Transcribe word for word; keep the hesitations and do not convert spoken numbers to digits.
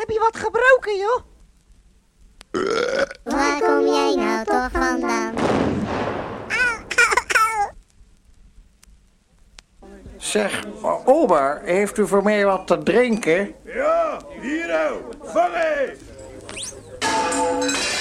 Heb je wat gebroken, joh? Waar kom jij nou toch vandaan? Zeg, oma, heeft u voor mij wat te drinken? Ja, hier nou, vang eens!